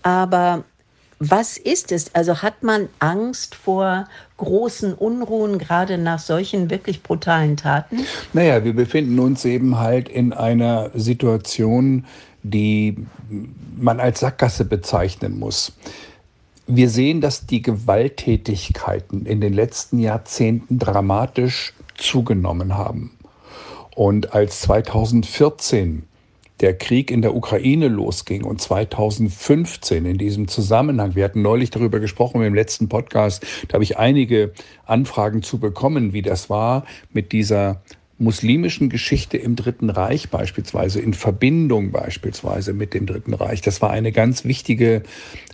Aber was ist es? Also hat man Angst vor großen Unruhen, gerade nach solchen wirklich brutalen Taten? Naja, wir befinden uns eben halt in einer Situation, die man als Sackgasse bezeichnen muss. Wir sehen, dass die Gewalttätigkeiten in den letzten Jahrzehnten dramatisch zugenommen haben. Und als 2014 der Krieg in der Ukraine losging und 2015 in diesem Zusammenhang, wir hatten neulich darüber gesprochen im letzten Podcast, da habe ich einige Anfragen zu bekommen, wie das war mit dieser muslimischen Geschichte im Dritten Reich beispielsweise, in Verbindung beispielsweise mit dem Dritten Reich. Das war eine ganz wichtige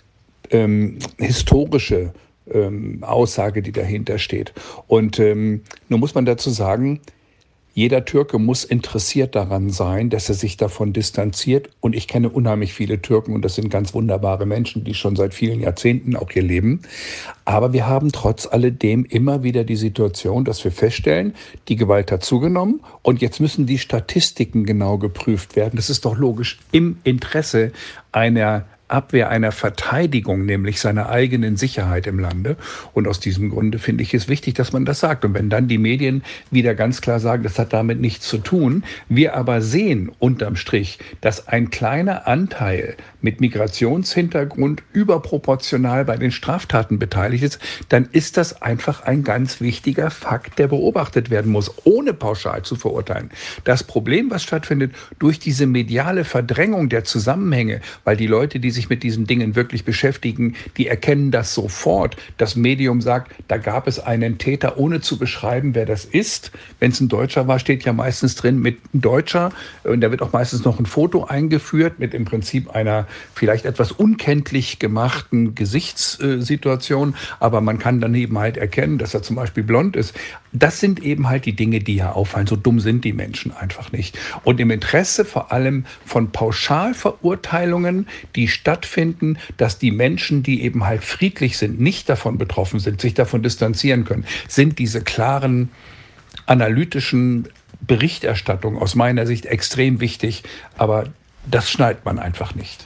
historische Aussage, die dahinter steht. Und nun muss man dazu sagen, jeder Türke muss interessiert daran sein, dass er sich davon distanziert. Und ich kenne unheimlich viele Türken und das sind ganz wunderbare Menschen, die schon seit vielen Jahrzehnten auch hier leben. Aber wir haben trotz alledem immer wieder die Situation, dass wir feststellen, die Gewalt hat zugenommen und jetzt müssen die Statistiken genau geprüft werden. Das ist doch logisch im Interesse einer Abwehr, einer Verteidigung, nämlich seiner eigenen Sicherheit im Lande. Und aus diesem Grunde finde ich es wichtig, dass man das sagt. Und wenn dann die Medien wieder ganz klar sagen, das hat damit nichts zu tun, wir aber sehen unterm Strich, dass ein kleiner Anteil mit Migrationshintergrund überproportional bei den Straftaten beteiligt ist, dann ist das einfach ein ganz wichtiger Fakt, der beobachtet werden muss, ohne pauschal zu verurteilen. Das Problem, was stattfindet, durch diese mediale Verdrängung der Zusammenhänge, weil die Leute, die sich mit diesen Dingen wirklich beschäftigen, die erkennen das sofort. Das Medium sagt, da gab es einen Täter, ohne zu beschreiben, wer das ist. Wenn es ein Deutscher war, steht ja meistens drin mit ein Deutscher. Und da wird auch meistens noch ein Foto eingeführt mit im Prinzip einer vielleicht etwas unkenntlich gemachten Gesichtssituation. Aber man kann daneben halt erkennen, dass er zum Beispiel blond ist. Das sind eben halt die Dinge, die hier auffallen. So dumm sind die Menschen einfach nicht. Und im Interesse vor allem von Pauschalverurteilungen, die stattfinden, dass die Menschen, die eben halt friedlich sind, nicht davon betroffen sind, sich davon distanzieren können, sind diese klaren analytischen Berichterstattungen aus meiner Sicht extrem wichtig. Aber das schneidet man einfach nicht.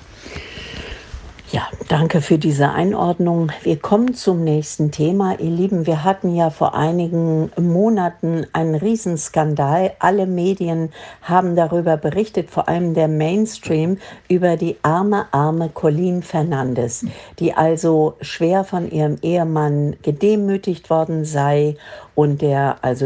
Ja, danke für diese Einordnung. Wir kommen zum nächsten Thema. Ihr Lieben, wir hatten ja vor einigen Monaten einen Riesenskandal. Alle Medien haben darüber berichtet, vor allem der Mainstream, über die arme Colleen Fernandes, die also schwer von ihrem Ehemann gedemütigt worden sei und der also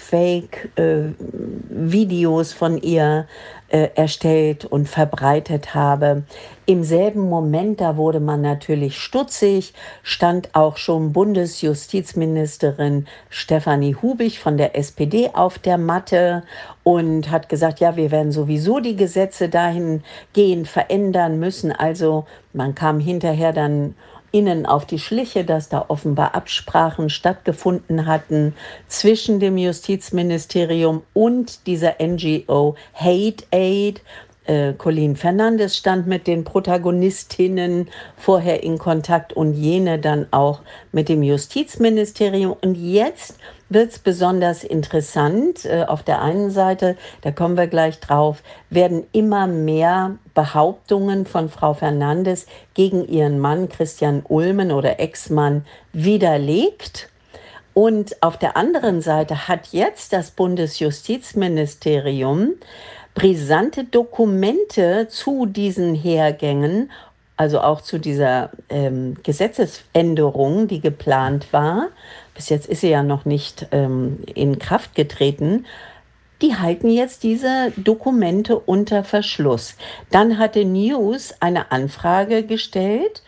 Deepfake-Videos von ihr erstellt und verbreitet habe. Im selben Moment, da wurde man natürlich stutzig, stand auch schon Bundesjustizministerin Stefanie Hubig von der SPD auf der Matte und hat gesagt, ja, wir werden sowieso die Gesetze dahingehend verändern müssen. Also man kam hinterher dann ihnen auf die Schliche, dass da offenbar Absprachen stattgefunden hatten zwischen dem Justizministerium und dieser NGO Hate Aid. Colleen Fernandes stand mit den Protagonistinnen vorher in Kontakt und jene dann auch mit dem Justizministerium. Und jetzt wird es besonders interessant. Auf der einen Seite, da kommen wir gleich drauf, werden immer mehr Behauptungen von Frau Fernandes gegen ihren Mann Christian Ulmen oder Ex-Mann widerlegt. Und auf der anderen Seite hat jetzt das Bundesjustizministerium brisante Dokumente zu diesen Hergängen, also auch zu dieser Gesetzesänderung, die geplant war. Bis jetzt ist sie ja noch nicht in Kraft getreten. Die halten jetzt diese Dokumente unter Verschluss. Dann hatte News eine Anfrage gestellt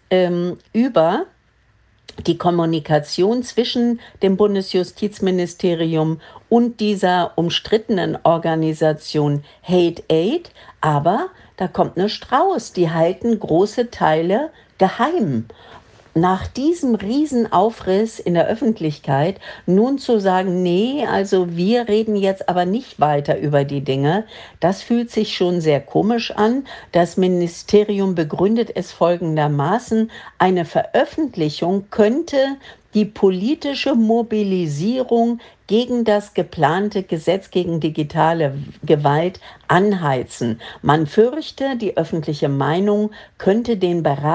über die Kommunikation zwischen dem Bundesjustizministerium und dieser umstrittenen Organisation Hate Aid. Aber da kommt eine Strauß. Die halten große Teile geheim. Nach diesem Riesenaufriss in der Öffentlichkeit nun zu sagen, nee, also wir reden jetzt aber nicht weiter über die Dinge, das fühlt sich schon sehr komisch an. Das Ministerium begründet es folgendermaßen: Eine Veröffentlichung könnte die politische Mobilisierung gegen das geplante Gesetz gegen digitale Gewalt anheizen. Man fürchte, die öffentliche Meinung könnte den